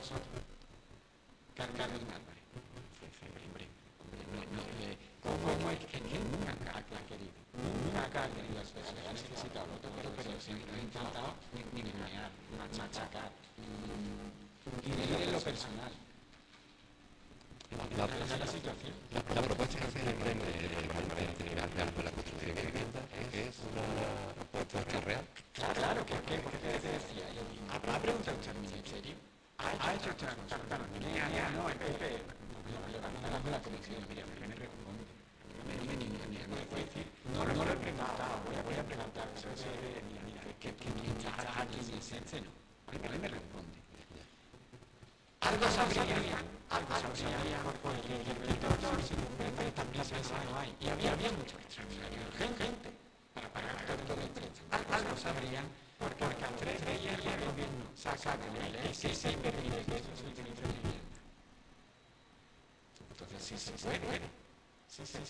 vosotros. Carlos Álvarez. ¿Cómo es que nunca ha querido? Nunca ha querido ha necesitado voto, pero siempre ha intentado ningunear, machacar. Y en lo personal. La situación. La propuesta que hace el emprende real de la construcción de vivienda es una propuesta real. Claro, porque te decía, ¿ha preguntado usted al ministerio? ¿Ha hecho usted no, el PP, levantando la comisión, mira, me responde. No me puede decir, no lo he preguntado, voy a preguntar, mira, que está aquí en el centro, no. Él me responde. Algo sabría, porque el entorno también no hay. Y había muchos extranjeros, gente, para pagar todo el trecho. Algo sabrían, porque al 3 de ayer el gobierno saca de la ley que se permite que eso se utilice en vivienda. Entonces, sí se puede.